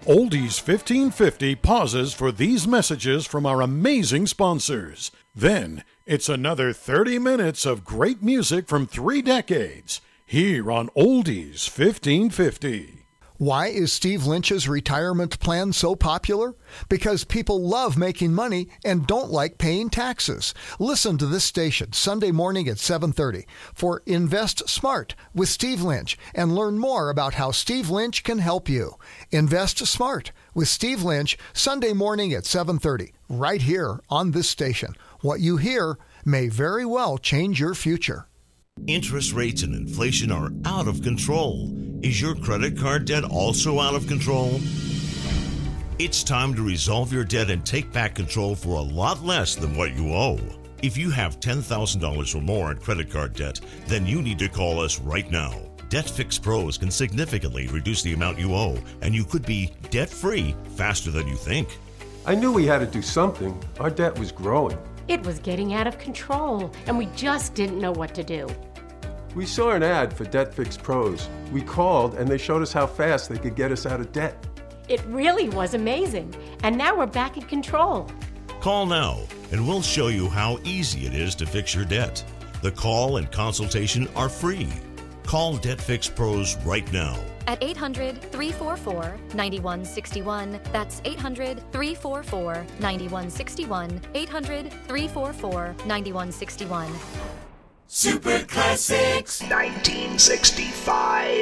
Oldies 1550 pauses for these messages from our amazing sponsors. Then, it's another 30 minutes of great music from 3 decades here on Oldies 1550. Why is Steve Lynch's retirement plan so popular? Because people love making money and don't like paying taxes. Listen to this station Sunday morning at 7:30 for Invest Smart with Steve Lynch and learn more about how Steve Lynch can help you. Invest Smart with Steve Lynch, Sunday morning at 7:30, right here on this station. What you hear may very well change your future. Interest rates and inflation are out of control. Is your credit card debt also out of control? It's time to resolve your debt and take back control for a lot less than what you owe. If you have $10,000 or more in credit card debt, then you need to call us right now. Debt Fix Pros can significantly reduce the amount you owe, and you could be debt-free faster than you think. I knew we had to do something. Our debt was growing. It was getting out of control, and we just didn't know what to do. We saw an ad for Debt Fix Pros. We called, and they showed us how fast they could get us out of debt. It really was amazing, and now we're back in control. Call now, and we'll show you how easy it is to fix your debt. The call and consultation are free. Call Debt Fix Pros right now. At 800-344-9161. That's 800-344-9161. 800-344-9161. Super Classics 1965.